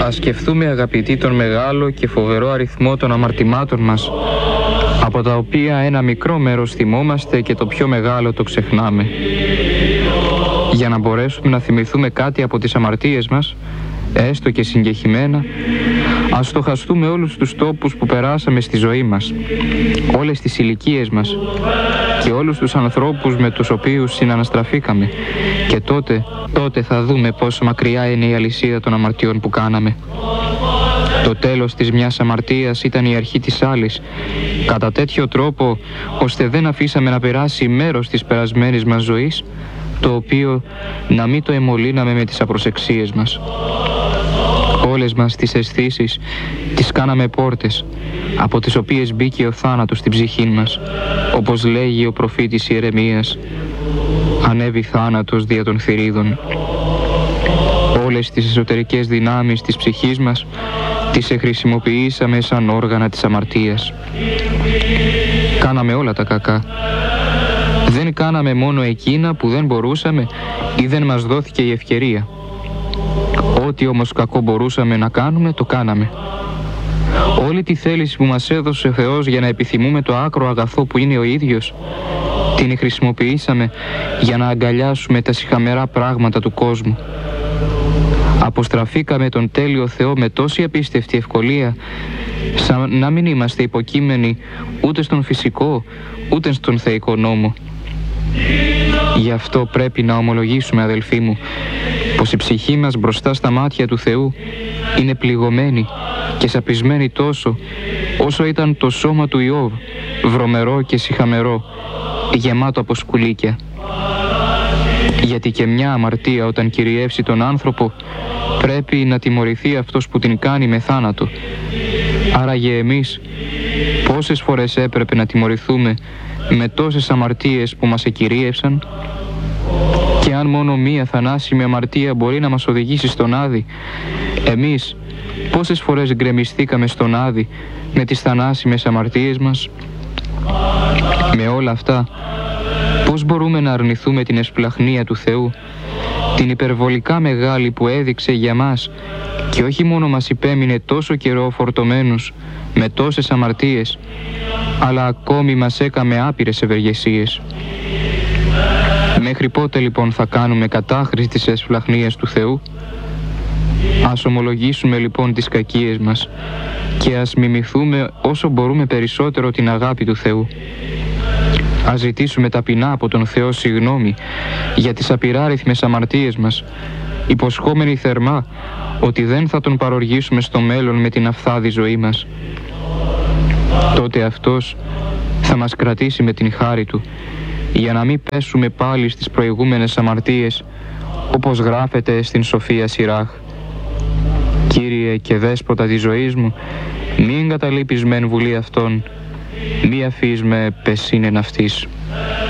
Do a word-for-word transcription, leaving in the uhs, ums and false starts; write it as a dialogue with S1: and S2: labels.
S1: Ας σκεφτούμε, αγαπητοί, τον μεγάλο και φοβερό αριθμό των αμαρτημάτων μας, από τα οποία ένα μικρό μέρος θυμόμαστε και το πιο μεγάλο το ξεχνάμε. Για να μπορέσουμε να θυμηθούμε κάτι από τις αμαρτίες μας, έστω και συγκεχημένα, ας στοχαστούμε όλους τους τόπους που περάσαμε στη ζωή μας, όλες τις ηλικίες μας και όλους τους ανθρώπους με τους οποίους συναναστραφήκαμε, και τότε, τότε θα δούμε πόσο μακριά είναι η αλυσίδα των αμαρτιών που κάναμε. Το τέλος της μιας αμαρτίας ήταν η αρχή της άλλης, κατά τέτοιο τρόπο ώστε δεν αφήσαμε να περάσει μέρος της περασμένης μας ζωής, το οποίο να μην το εμολύναμε με τις απροσεξίες μας. Όλες μας τις αισθήσεις τις κάναμε πόρτες, από τις οποίες μπήκε ο θάνατος στην ψυχή μας, όπως λέγει ο προφήτης Ιερεμίας: «Ανέβη θάνατος δια των θηρίδων». Όλες τις εσωτερικές δυνάμεις της ψυχής μας τις εχρησιμοποιήσαμε σαν όργανα της αμαρτίας. Κάναμε όλα τα κακά. Δεν κάναμε μόνο εκείνα που δεν μπορούσαμε ή δεν μας δόθηκε η ευκαιρία. Ό,τι όμως κακό μπορούσαμε να κάνουμε, το κάναμε. Όλη τη θέληση που μας έδωσε ο Θεός για να επιθυμούμε το άκρο αγαθό που είναι ο ίδιος, την χρησιμοποιήσαμε για να αγκαλιάσουμε τα σιχαμερά πράγματα του κόσμου. Αποστραφήκαμε τον τέλειο Θεό με τόση απίστευτη ευκολία, σαν να μην είμαστε υποκείμενοι ούτε στον φυσικό ούτε στον θεϊκό νόμο. Γι' αυτό πρέπει να ομολογήσουμε, αδελφοί μου, πως η ψυχή μας μπροστά στα μάτια του Θεού είναι πληγωμένη και σαπισμένη τόσο όσο ήταν το σώμα του Ιώβ, βρωμερό και σιχαμερό, γεμάτο από σκουλίκια. Γιατί και μια αμαρτία όταν κυριεύσει τον άνθρωπο πρέπει να τιμωρηθεί αυτός που την κάνει με θάνατο. Άραγε εμείς πόσες φορές έπρεπε να τιμωρηθούμε με τόσες αμαρτίες που μας εκυρίευσαν? Και αν μόνο μία θανάσιμη αμαρτία μπορεί να μας οδηγήσει στον Άδη, εμείς πόσες φορές γκρεμιστήκαμε στον Άδη με τις θανάσιμες αμαρτίες μας? Με όλα αυτά, πώς μπορούμε να αρνηθούμε την εσπλαχνία του Θεού, την υπερβολικά μεγάλη που έδειξε για μας, και όχι μόνο μας υπέμεινε τόσο καιρό φορτωμένους με τόσες αμαρτίες, αλλά ακόμη μας έκαμε άπειρες ευεργεσίες. Μέχρι πότε λοιπόν θα κάνουμε κατάχρηση της εσπλαχνίας του Θεού? Ας ομολογήσουμε λοιπόν τις κακίες μας και ας μιμηθούμε όσο μπορούμε περισσότερο την αγάπη του Θεού. Ας ζητήσουμε ταπεινά από τον Θεό συγγνώμη για τις απειράριθμες αμαρτίες μας, υποσχόμενοι θερμά ότι δεν θα τον παροργήσουμε στο μέλλον με την αφθάδη ζωή μας. Τότε Αυτός θα μας κρατήσει με την χάρη Του, για να μην πέσουμε πάλι στις προηγούμενες αμαρτίες, όπως γράφεται στην Σοφία Σιράχ: «Κύριε και Δέσποτα της ζωής μου, μην εγκαταλείπεις μεν βουλή αυτών, μη αφείς με πεσίνεν αυτής».